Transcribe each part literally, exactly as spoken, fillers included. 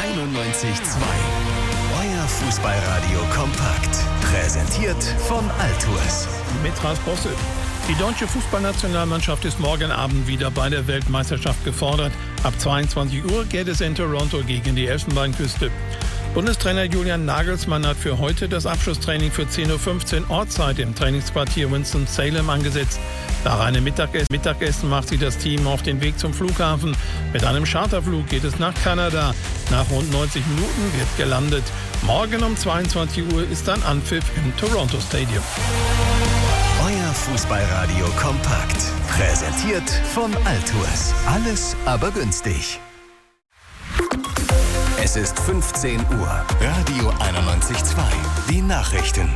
einundneunzig Komma zwei. Euer Fußballradio kompakt. Präsentiert von Altours. Mit Ralf Bosse. Die deutsche Fußballnationalmannschaft ist morgen Abend wieder bei der Weltmeisterschaft gefordert. Ab zweiundzwanzig Uhr geht es in Toronto gegen die Elfenbeinküste. Bundestrainer Julian Nagelsmann hat für heute das Abschlusstraining für zehn Uhr fünfzehn Ortszeit im Trainingsquartier Winston-Salem angesetzt. Nach einem Mittagessen, Mittagessen macht sich das Team auf den Weg zum Flughafen. Mit einem Charterflug geht es nach Kanada. Nach rund neunzig Minuten wird gelandet. Morgen um zweiundzwanzig Uhr ist dann Anpfiff im Toronto Stadium. Euer Fußballradio kompakt. Präsentiert von Altours. Alles aber günstig. Es ist fünfzehn Uhr. Radio einundneunzig Komma zwei. Die Nachrichten.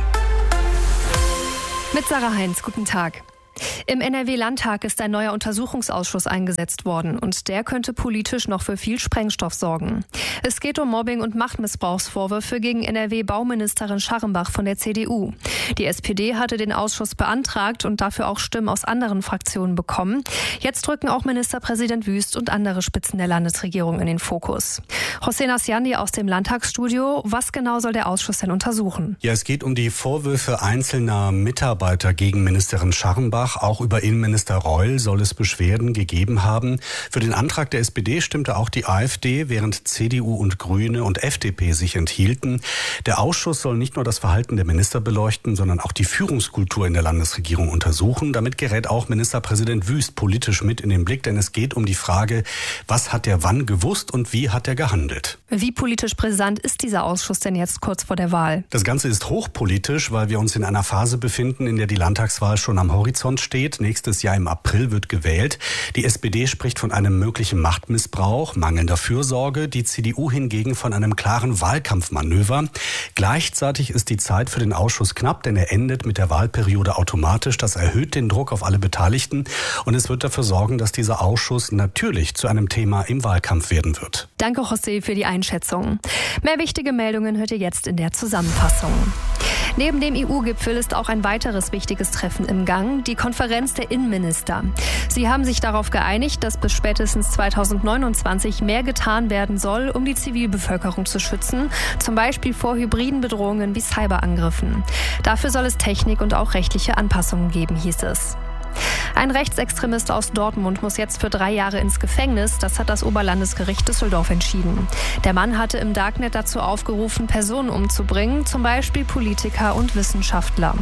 Mit Sarah Heinz, guten Tag. Im N R W-Landtag ist ein neuer Untersuchungsausschuss eingesetzt worden und der könnte politisch noch für viel Sprengstoff sorgen. Es geht um Mobbing- und Machtmissbrauchsvorwürfe gegen N R W-Bauministerin Scharrenbach von der C D U. Die S P D hatte den Ausschuss beantragt und dafür auch Stimmen aus anderen Fraktionen bekommen. Jetzt rücken auch Ministerpräsident Wüst und andere Spitzen der Landesregierung in den Fokus. Hossein Asjandi aus dem Landtagsstudio. Was genau soll der Ausschuss denn untersuchen? Ja, es geht um die Vorwürfe einzelner Mitarbeiter gegen Ministerin Scharrenbach. Auch über Innenminister Reul soll es Beschwerden gegeben haben. Für den Antrag der S P D stimmte auch die AfD, während C D U und Grüne und F D P sich enthielten. Der Ausschuss soll nicht nur das Verhalten der Minister beleuchten, sondern auch die Führungskultur in der Landesregierung untersuchen. Damit gerät auch Ministerpräsident Wüst politisch mit in den Blick, denn es geht um die Frage, was hat er wann gewusst und wie hat er gehandelt. Wie politisch brisant ist dieser Ausschuss denn jetzt kurz vor der Wahl? Das Ganze ist hochpolitisch, weil wir uns in einer Phase befinden, in der die Landtagswahl schon am Horizont steht. Nächstes Jahr im April wird gewählt. Die S P D spricht von einem möglichen Machtmissbrauch, mangelnder Fürsorge, die C D U hingegen von einem klaren Wahlkampfmanöver. Gleichzeitig ist die Zeit für den Ausschuss knapp, denn er endet mit der Wahlperiode automatisch. Das erhöht den Druck auf alle Beteiligten und es wird dafür sorgen, dass dieser Ausschuss natürlich zu einem Thema im Wahlkampf werden wird. Danke, José, für die Einschätzung. Mehr wichtige Meldungen hört ihr jetzt in der Zusammenfassung. Neben dem E U-Gipfel ist auch ein weiteres wichtiges Treffen im Gang, die Konferenz der Innenminister. Sie haben sich darauf geeinigt, dass bis spätestens zweitausendneunundzwanzig mehr getan werden soll, um die Zivilbevölkerung zu schützen, zum Beispiel vor hybriden Bedrohungen wie Cyberangriffen. Dafür soll es Technik und auch rechtliche Anpassungen geben, hieß es. Ein Rechtsextremist aus Dortmund muss jetzt für drei Jahre ins Gefängnis. Das hat das Oberlandesgericht Düsseldorf entschieden. Der Mann hatte im Darknet dazu aufgerufen, Personen umzubringen, zum Beispiel Politiker und Wissenschaftler.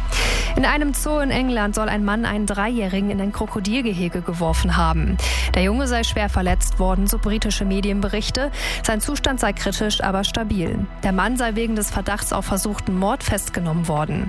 In einem Zoo in England soll ein Mann einen Dreijährigen in ein Krokodilgehege geworfen haben. Der Junge sei schwer verletzt worden, so britische Medienberichte. Sein Zustand sei kritisch, aber stabil. Der Mann sei wegen des Verdachts auf versuchten Mord festgenommen worden.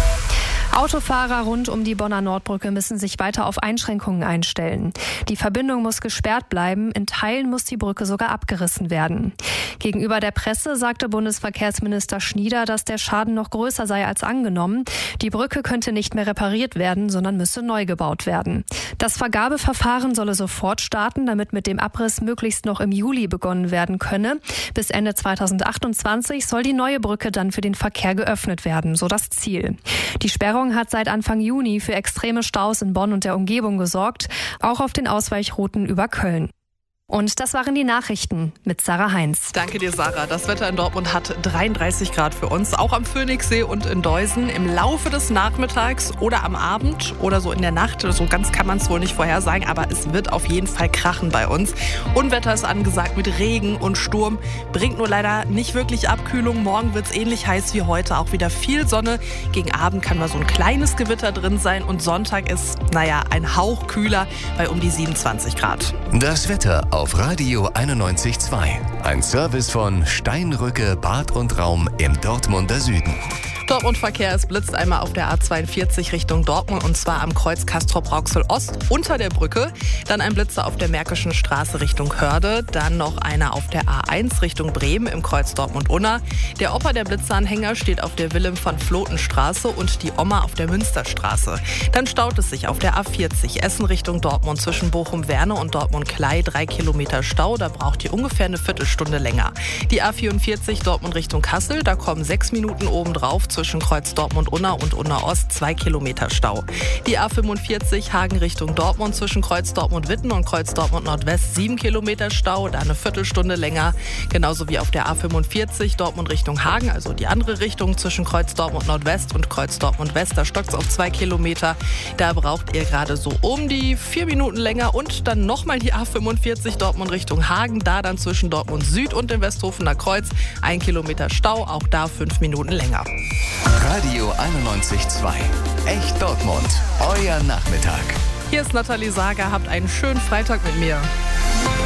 Autofahrer rund um die Bonner Nordbrücke müssen sich weiter auf Einschränkungen einstellen. Die Verbindung muss gesperrt bleiben, in Teilen muss die Brücke sogar abgerissen werden. Gegenüber der Presse sagte Bundesverkehrsminister Schnieder, dass der Schaden noch größer sei als angenommen. Die Brücke könnte nicht mehr repariert werden, sondern müsse neu gebaut werden. Das Vergabeverfahren solle sofort starten, damit mit dem Abriss möglichst noch im Juli begonnen werden könne. Bis Ende zweitausendachtundzwanzig soll die neue Brücke dann für den Verkehr geöffnet werden, so das Ziel. Die Sperrung hat seit Anfang Juni für extreme Staus in Bonn und der Umgebung gesorgt, auch auf den Ausweichrouten über Köln. Und das waren die Nachrichten mit Sarah Heinz. Danke dir, Sarah. Das Wetter in Dortmund hat dreiunddreißig Grad für uns, auch am Phoenixsee und in Deusen. Im Laufe des Nachmittags oder am Abend oder so in der Nacht, so ganz kann man es wohl nicht vorhersagen, aber es wird auf jeden Fall krachen bei uns. Unwetter ist angesagt mit Regen und Sturm, bringt nur leider nicht wirklich Abkühlung. Morgen wird es ähnlich heiß wie heute, auch wieder viel Sonne. Gegen Abend kann mal so ein kleines Gewitter drin sein und Sonntag ist, naja, ein Hauch kühler bei um die siebenundzwanzig Grad. Das Wetter auf Radio einundneunzig Komma zwei. Ein Service von Steinrücke Bad und Raum im Dortmunder Süden. Dortmund-Verkehr, es blitzt einmal auf der A zweiundvierzig Richtung Dortmund und zwar am Kreuz Castrop-Rauxel-Ost unter der Brücke. Dann ein Blitzer auf der Märkischen Straße Richtung Hörde. Dann noch einer auf der A eins Richtung Bremen im Kreuz Dortmund-Unna. Der Opa der Blitzeranhänger steht auf der Willem-van-Floten-Straße und die Oma auf der Münsterstraße. Dann staut es sich auf der A vierzig Essen Richtung Dortmund zwischen Bochum-Werne und Dortmund-Klei. Drei Kilometer Stau, da braucht ihr ungefähr eine Viertelstunde länger. Die A vierundvierzig Dortmund Richtung Kassel, da kommen sechs Minuten obendrauf zwischen Kreuz Dortmund-Unna und Unna-Ost zwei Kilometer Stau. Die A fünfundvierzig Hagen Richtung Dortmund zwischen Kreuz Dortmund-Witten und Kreuz Dortmund-Nordwest sieben Kilometer Stau, da eine Viertelstunde länger. Genauso wie auf der A fünfundvierzig Dortmund Richtung Hagen, also die andere Richtung zwischen Kreuz Dortmund-Nordwest und Kreuz Dortmund-West. Da stockt es auf zwei Kilometer. Da braucht ihr gerade so um die vier Minuten länger. Und dann nochmal die A fünfundvierzig Dortmund Richtung Hagen. Da dann zwischen Dortmund Süd und dem Westhofener Kreuz ein Kilometer Stau. Auch da fünf Minuten länger. Radio einundneunzig Komma zwei. Echt Dortmund. Euer Nachmittag. Hier ist Nathalie Sager. Habt einen schönen Freitag mit mir.